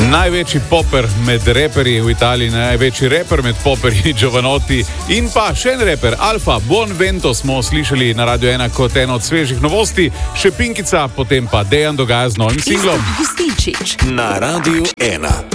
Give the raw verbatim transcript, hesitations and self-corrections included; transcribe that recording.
Največji poper med reperji v Italiji, največji reper med poperji Giovanotti in pa še en reper, Alfa, Buon Vento smo slišali na Radio ena kot eno od svežih novosti, še Pinkica, potem pa Dejan Dogaja z novim singlom. Na Radio ena.